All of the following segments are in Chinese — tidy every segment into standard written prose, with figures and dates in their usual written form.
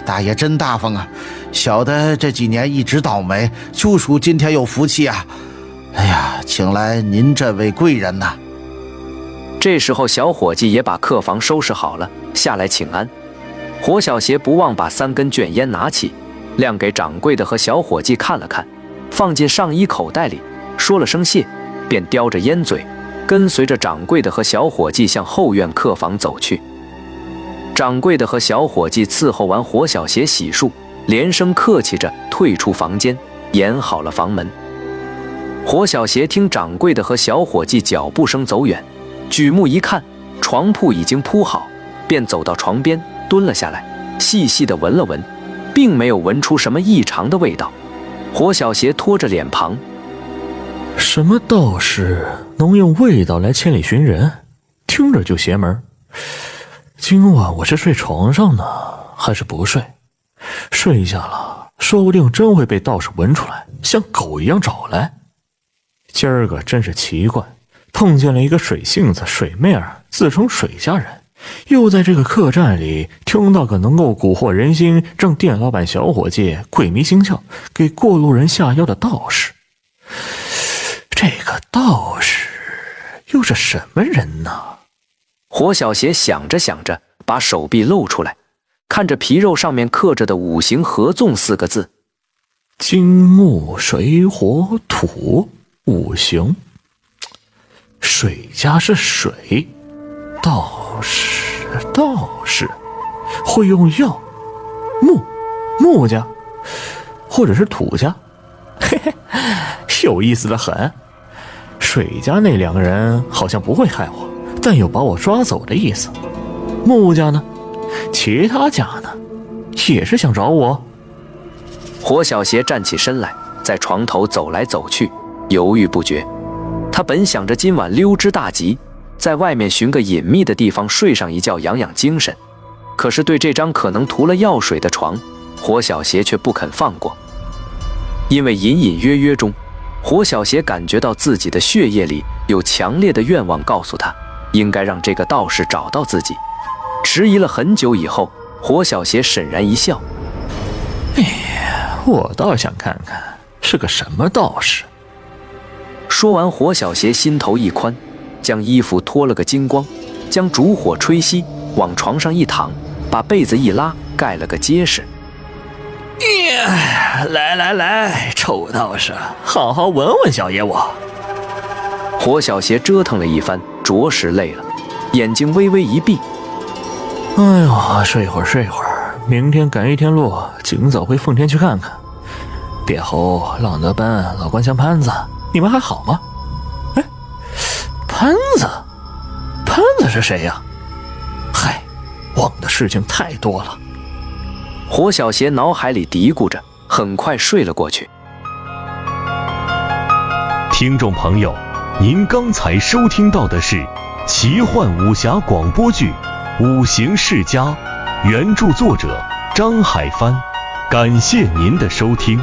大爷真大方啊，小的这几年一直倒霉，就属今天有福气啊。哎呀，请来您这位贵人呐。 这时候小伙计也把客房收拾好了，下来请安。火小邪不忘把3根卷烟拿起，亮给掌柜的和小伙计看了看，放进上衣口袋里，说了声谢，便叼着烟嘴，跟随着掌柜的和小伙计向后院客房走去。掌柜的和小伙计伺候完火小邪洗漱，连声客气着退出房间，掩好了房门。火小邪听掌柜的和小伙计脚步声走远，举目一看，床铺已经铺好，便走到床边蹲了下来，细细地闻了闻，并没有闻出什么异常的味道。火小邪拖着脸庞， 什么道士能用味道来千里寻人，听着就邪门。今晚我是睡床上呢，还是不睡？睡下了，说不定真会被道士闻出来，像狗一样找来。今儿个真是奇怪，碰见了一个水性子水妹儿，自称水家人，又在这个客栈里听到个能够蛊惑人心，让店老板小伙计鬼迷心窍，给过路人下药的道士。这个道士又是什么人呢？ 火小邪想着想着，把手臂露出来，看着皮肉上面刻着的五行合纵4个字， 金木水火土五行。水家是水，道士会用药，木家或者是土家，嘿嘿，有意思的很。水家那2个人好像不会害我，但有把我抓走的意思。木家呢？其他家呢？也是想找我？ 火小邪站起身来，在床头走来走去，犹豫不决。他本想着今晚溜之大吉，在外面寻个隐秘的地方睡上一觉养养精神，可是对这张可能涂了药水的床，火小邪却不肯放过。因为隐隐约约中，火小邪感觉到自己的血液里有强烈的愿望告诉他，应该让这个道士找到自己。迟疑了很久以后，火小邪沈然一笑， 我倒想看看是个什么道士。 说完，火小邪心头一宽，将衣服脱了个精光，将烛火吹熄，往床上一躺，把被子一拉，盖了个结实。 来，臭道士，好好闻闻小爷我。 火小邪折腾了一番，着实累了，眼睛微微一闭。 哎呦，睡会儿，明天赶1天路，尽早回奉天去看看。别侯、浪德班、老关乡潘子，你们还好吗？哎，潘子是谁呀？嗨，忘的事情太多了。 火小邪脑海里嘀咕着，很快睡了过去。 听众朋友，您刚才收听到的是奇幻武侠广播剧《五行世家》，原著作者张海帆，感谢您的收听。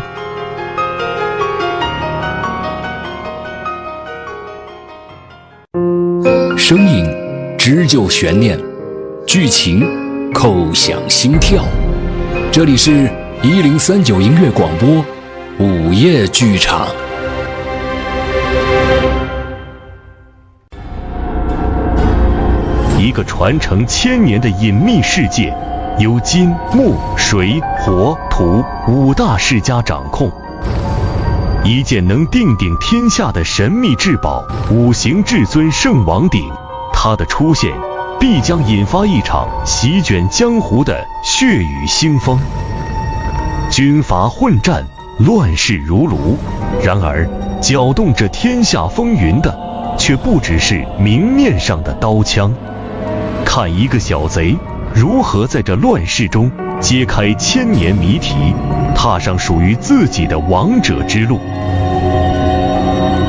声音织就悬念，剧情扣响心跳。这里是1039音乐广播午夜剧场。 一个传承1000年的隐秘世界，由金、木、水、火、土5大世家掌控。一件能定鼎天下的神秘至宝——五行至尊圣王鼎，它的出现必将引发一场席卷江湖的血雨腥风。军阀混战，乱世如炉。然而，搅动着天下风云的，却不只是明面上的刀枪。看一个小贼如何在这乱世中揭开1000年谜题，踏上属于自己的王者之路。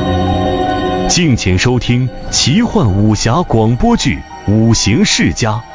敬请收听奇幻武侠广播剧《五行世家》。